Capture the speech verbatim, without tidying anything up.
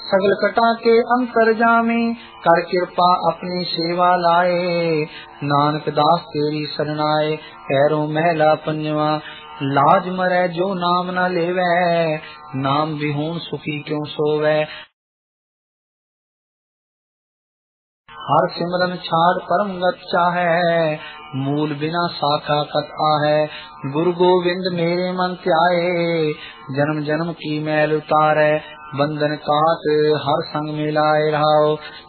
सगल कटा के अंतर जामे, कर कृपा अपनी सेवा लाए। नानक दास तेरी शरणाए, पैरों महला पंजवा। लाज मरै जो नाम न लेवै, नाम विहून सुखी क्यों सोवै। हर सिमरन छाड़ परम गत चाहै, मूल बिना शाखा कत आहै। गुरु गोविंद मेरे मन ध्याए, जन्म जन्म की मैल उतारै। बंधन काट हर संग मिलाए रहाओ,